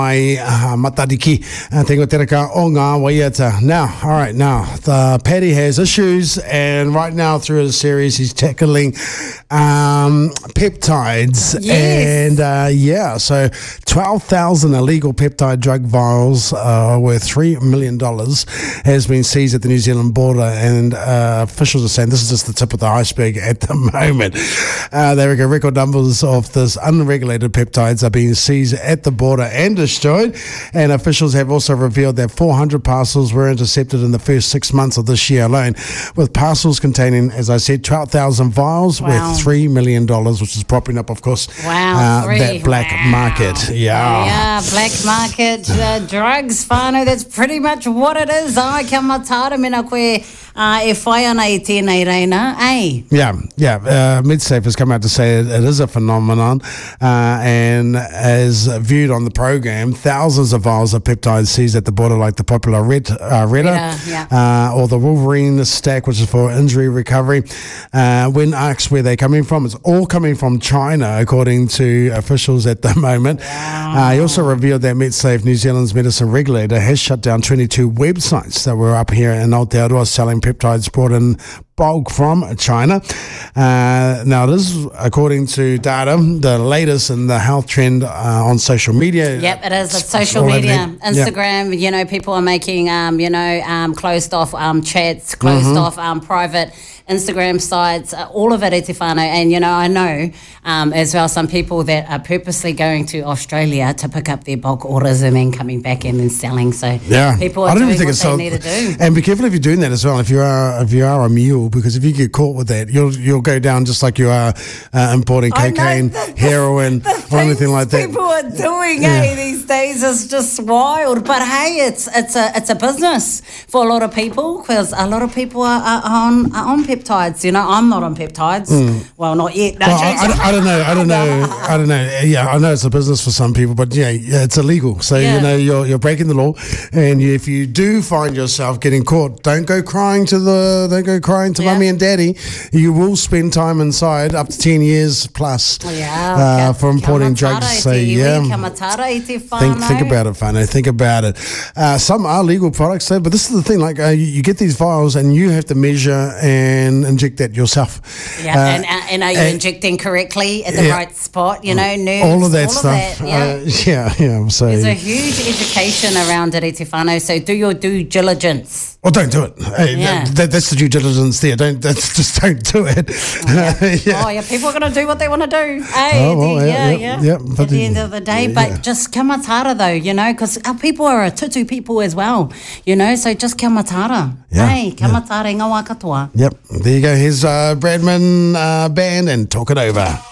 Ai matariki tengo teraka o ngā waiata. Now, Paddy has issues, and right now through the series he's tackling peptides. Yes. And so 12,000 illegal peptide drug vials worth $3 million has been seized at the New Zealand border, and officials are saying this is just the tip of the iceberg at the moment. They reckon record numbers of this unregulated peptides are being seized at the border and destroyed, and officials have also revealed that 400 parcels were intercepted in the first 6 months of this year alone, with parcels containing, as I said, 12,000 vials worth $3 million, which is propping up, of course, that black market. Yeah, black market drugs, whānau, that's pretty much what it is. Ai, kia matara mena koe e whai ana I tēnei reina, eh? Yeah. MedSafe has come out to say it is a phenomenon, and as viewed on the program, thousands of vials of peptides seized at the border, like the popular Retta, or the Wolverine stack, which is for injury recovery. When asked where they're coming from, it's all coming from China, according to officials at the moment. He also revealed that MedSafe, New Zealand's medicine regulator, has shut down 22 websites that were up here in Aotearoa selling peptides brought in bulk from China. Now, this is according to data, the latest in the health trend on social media. Yep, it is. It's social media. Instagram, people are making, closed off chats, closed off private Instagram sites, all of it e te whānau. And, I know as well some people that are purposely going to Australia to pick up their bulk orders and then coming back in and selling. So people are doing what they need to do. And be careful if you're doing that as well, if you are a mule, because if you get caught with that, you'll go down just like you are importing cocaine, heroin, or anything like that. People are doing these days is just wild. But hey, it's a business for a lot of people, because a lot of people are on peptides. I'm not on peptides. Well, not yet. No, I don't know. Yeah, I know it's a business for some people, but it's illegal. So you're breaking the law, and if you do find yourself getting caught, don't go crying to mummy and daddy. You will spend time inside up to 10 years plus for importing drugs. So think about it, whānau. Think about it. Some are legal products though, but this is the thing. Like you get these vials, and you have to measure and inject that yourself. And are you injecting correctly at the right spot? Nerves, all of that stuff. So there's a huge education around it, e te whānau. So do your due diligence. Well, don't do it. That's the due diligence there. Don't do it. People are going to do what they want to do. At the end of the day, but just kia matara though, because our people are a tutu people as well, so just kia matara. Hey, kia matara, inga wā katoa. Yep, there you go. Here's Bradman Band and Talk It Over.